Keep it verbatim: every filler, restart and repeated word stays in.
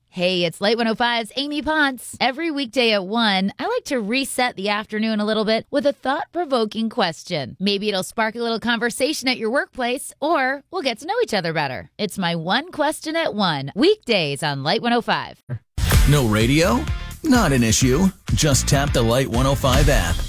Hey, it's Light one oh five's Amy Ponce. Every weekday at one, I like to reset the afternoon a little bit with a thought-provoking question. Maybe it'll spark a little conversation at your workplace, or we'll get to know each other better. It's my one question at one, weekdays on Light one oh five. No radio? Not an issue. Just tap the Light one oh five app.